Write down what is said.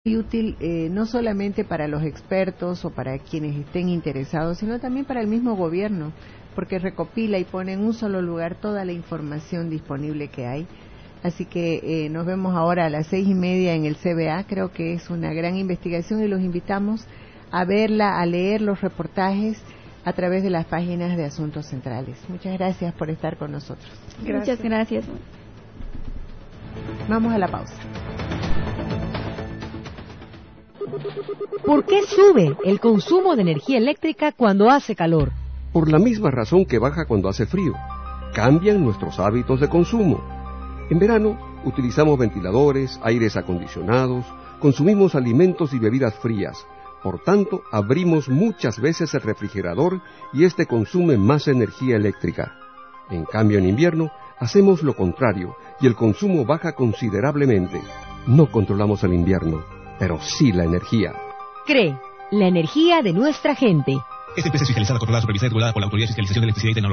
muy útil no solamente para los expertos o para quienes estén interesados, sino también para el mismo gobierno, porque recopila y pone en un solo lugar toda la información disponible que hay. Así que nos vemos ahora a las 6:30 en el CBA. Creo que es una gran investigación y los invitamos a verla, a leer los reportajes a través de las páginas de Asuntos Centrales. Muchas gracias por estar con nosotros. Muchas gracias. Vamos a la pausa. ¿Por qué sube el consumo de energía eléctrica cuando hace calor? Por la misma razón que baja cuando hace frío. Cambian nuestros hábitos de consumo. En verano utilizamos ventiladores, aires acondicionados, consumimos alimentos y bebidas frías. Por tanto, abrimos muchas veces el refrigerador y este consume más energía eléctrica. En cambio, en invierno hacemos lo contrario y el consumo baja considerablemente. No controlamos el invierno, pero sí la energía. CRE, la energía de nuestra gente. Esta empresa es fiscalizada, controlada, supervisada y regulada por la Autoridad de Fiscalización de Electricidad y Tecnología.